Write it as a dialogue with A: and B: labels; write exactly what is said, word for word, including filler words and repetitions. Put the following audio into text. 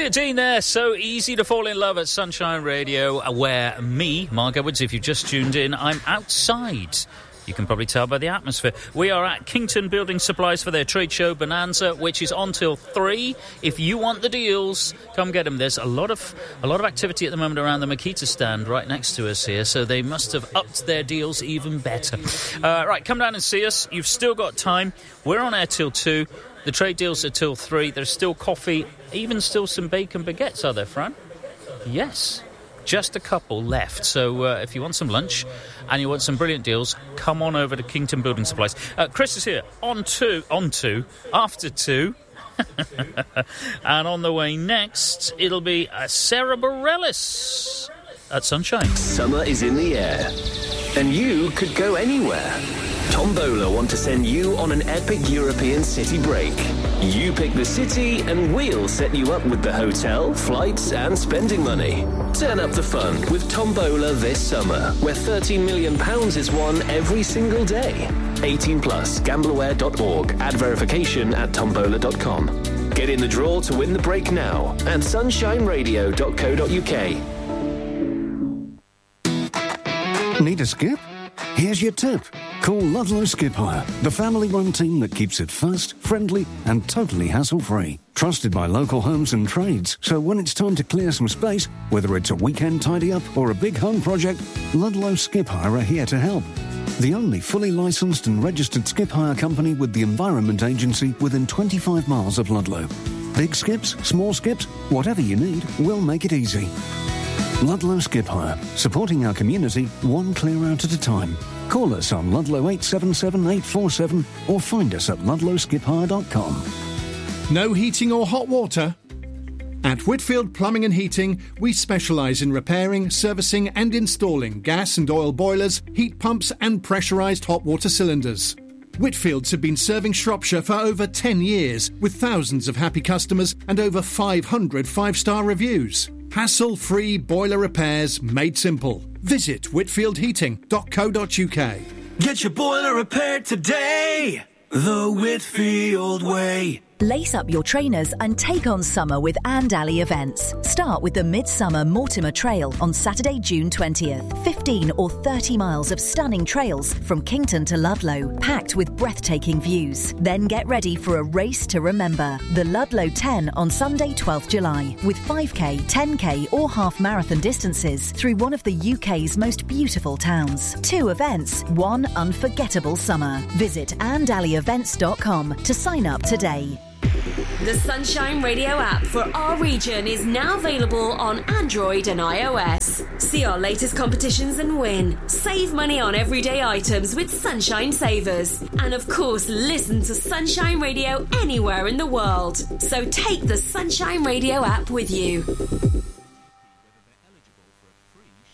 A: Olivia Dean there. So easy to fall in love at Sunshine Radio, where me, Mark Edwards, if you've just tuned in, I'm outside. You can probably tell by the atmosphere. We are at Kington Building Supplies for their trade show Bonanza, which is on till three. If you want the deals, come get them. There's a lot of a lot of activity at the moment around the Makita stand right next to us here, so they must have upped their deals even better. Uh, right, come down and see us. You've still got time. We're on air till two. The trade deals are till three. There's still coffee, even still some bacon baguettes, are there, Fran? Yes. Just a couple left. So uh, if you want some lunch and you want some brilliant deals, come on over to Kington Building Supplies. Uh, Chris is here on two, on two, after two. And on the way next, it'll be uh, Sarah Bareilles at Sunshine.
B: Summer is in the air, and you could go anywhere. Tombola want to send you on an epic European city break. You pick the city and we'll set you up with the hotel, flights and spending money. Turn up the fun with Tombola this summer, where thirteen million pounds is won every single day. eighteen plus, gambleware dot org. Add verification at tombola dot com. Get in the draw to win the break now at sunshine radio dot co dot uk.
C: Need a skip? Here's your tip. Call Ludlow Skip Hire, the family-run team that keeps it fast, friendly and totally hassle-free. Trusted by local homes and trades, so when it's time to clear some space, whether it's a weekend tidy-up or a big home project, Ludlow Skip Hire are here to help. The only fully licensed and registered skip hire company with the Environment Agency within twenty-five miles of Ludlow. Big skips, small skips, whatever you need, we'll make it easy. Ludlow Skip Hire, supporting our community one clear out at a time. Call us on Ludlow eight seven seven eight four seven or find us at ludlow skip hire dot com.
D: No heating or hot water? At Whitfield Plumbing and Heating, we specialise in repairing, servicing and installing gas and oil boilers, heat pumps and pressurised hot water cylinders. Whitfields have been serving Shropshire for over ten years, with thousands of happy customers and over five hundred five-star reviews. Hassle-free boiler repairs made simple. Visit whitfield heating dot co dot uk.
E: Get your boiler repaired today, the Whitfield way.
F: Lace up your trainers and take on summer with Andally events. Start with the Midsummer Mortimer Trail on Saturday, June twentieth. fifteen or thirty miles of stunning trails from Kington to Ludlow, packed with breathtaking views. Then get ready for a race to remember. The Ludlow ten on Sunday, twelfth of July, with five K, ten K or half marathon distances through one of the U K's most beautiful towns. Two events, one unforgettable summer. Visit andally events dot com to sign up today.
G: The Sunshine Radio app for our region is now available on Android and iOS. See our latest competitions and win. Save money on everyday items with Sunshine Savers. And of course, listen to Sunshine Radio anywhere in the world. So take the Sunshine Radio app with you.